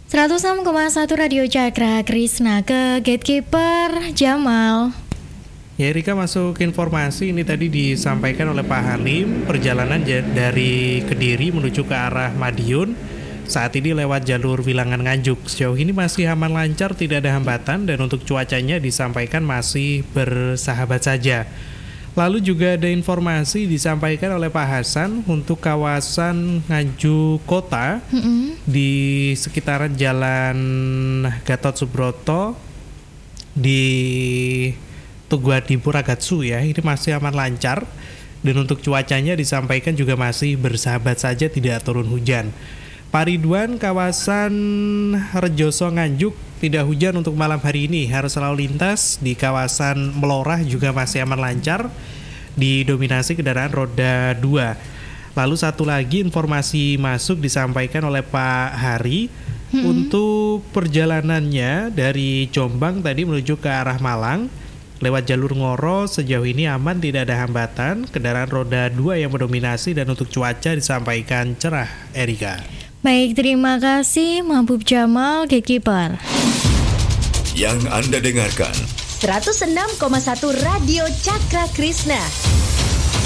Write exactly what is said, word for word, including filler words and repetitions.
seratus enam koma satu Radio Cakra Krisna ke Gatekeeper Jamal. Ya Erika, masuk informasi ini tadi disampaikan oleh Pak Halim, perjalanan dari Kediri menuju ke arah Madiun saat ini lewat jalur Wilangan Nganjuk. Sejauh ini masih aman lancar, tidak ada hambatan, dan untuk cuacanya disampaikan masih bersahabat saja. Lalu juga ada informasi disampaikan oleh Pak Hasan untuk kawasan Nganjuk Kota mm-hmm. di sekitaran Jalan Gatot Subroto di Tuguadi Puragatsu ya, ini masih aman lancar, dan untuk cuacanya disampaikan juga masih bersahabat saja, tidak turun hujan. Pak Ridwan, kawasan Rejoso Nganjuk tidak hujan untuk malam hari ini, harus lalu lintas di kawasan Melorah juga masih aman lancar, didominasi kendaraan roda dua. Lalu satu lagi informasi masuk disampaikan oleh Pak Hari hmm. untuk perjalanannya dari Jombang tadi menuju ke arah Malang lewat jalur Ngoro sejauh ini aman, tidak ada hambatan, kendaraan roda dua yang mendominasi, dan untuk cuaca disampaikan cerah. Erika. Baik, terima kasih Mahbub Jamal, Gatekeeper. Yang Anda dengarkan seratus enam koma satu Radio Cakra Krisna.